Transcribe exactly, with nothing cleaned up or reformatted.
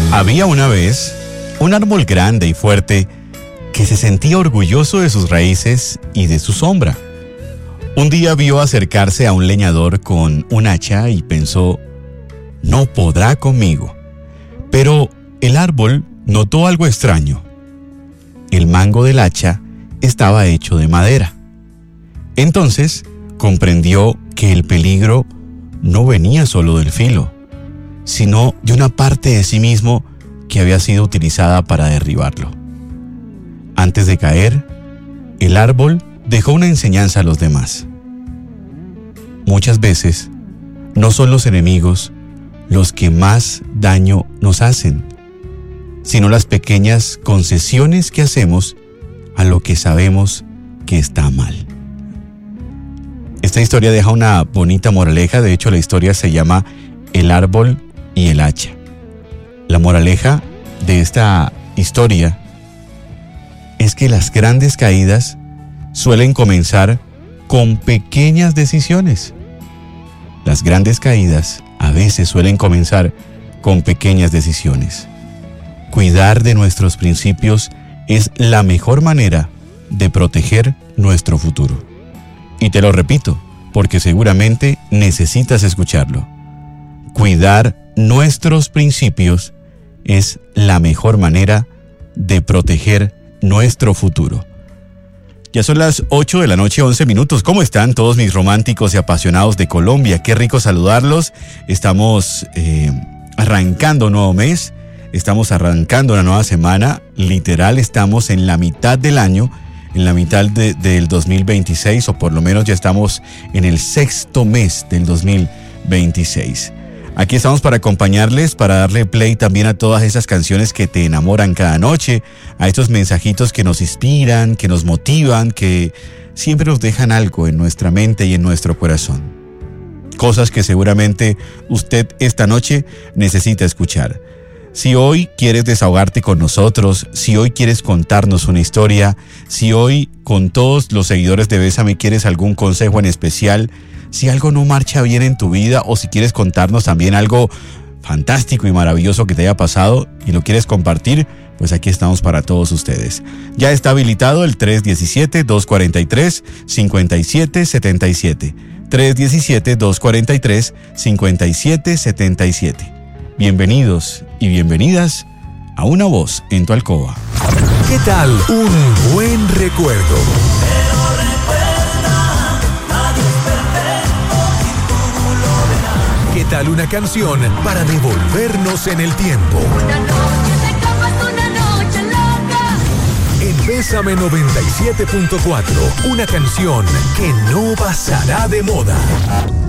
Había una vez un árbol grande y fuerte que se sentía orgulloso de sus raíces y de su sombra. Un día vio acercarse a un leñador con un hacha y pensó, no podrá conmigo. Pero el árbol notó algo extraño. El mango del hacha estaba hecho de madera. Entonces comprendió que el peligro no venía solo del filo, sino de una parte de sí mismo que había sido utilizada para derribarlo. Antes de caer, el árbol dejó una enseñanza a los demás. Muchas veces, no son los enemigos los que más daño nos hacen, sino las pequeñas concesiones que hacemos a lo que sabemos que está mal. Esta historia deja una bonita moraleja. De hecho, la historia se llama El árbol y el hacha. La moraleja de esta historia es que las grandes caídas suelen comenzar con pequeñas decisiones. Las grandes caídas a veces suelen comenzar con pequeñas decisiones. Cuidar de nuestros principios es la mejor manera de proteger nuestro futuro. Y te lo repito, porque seguramente necesitas escucharlo. Cuidar nuestros principios es la mejor manera de proteger nuestro futuro. Ya son las ocho de la noche, once minutos. ¿Cómo están todos mis románticos y apasionados de Colombia? Qué rico saludarlos. Estamos eh, arrancando un nuevo mes. Estamos arrancando una nueva semana. Literal, estamos en la mitad del año, en la mitad de, del dos mil veintiséis, o por lo menos ya estamos en el sexto mes del dos mil veintiséis. Aquí estamos para acompañarles, para darle play también a todas esas canciones que te enamoran cada noche, a estos mensajitos que nos inspiran, que nos motivan, que siempre nos dejan algo en nuestra mente y en nuestro corazón. Cosas que seguramente usted esta noche necesita escuchar. Si hoy quieres desahogarte con nosotros, si hoy quieres contarnos una historia, si hoy con todos los seguidores de Bésame quieres algún consejo en especial, si algo no marcha bien en tu vida o si quieres contarnos también algo fantástico y maravilloso que te haya pasado y lo quieres compartir, pues aquí estamos para todos ustedes. Ya está habilitado el tres uno siete, dos cuatro tres, cinco siete siete siete. tres uno siete, dos cuatro tres, cinco siete siete siete. Bienvenidos y bienvenidas a Una Voz en tu Alcoba. ¿Qué tal un buen recuerdo? ¿Qué tal una canción para devolvernos en el tiempo? Una noche de copas, una noche loca. En Bésame noventa y siete punto cuatro, una canción que no pasará de moda.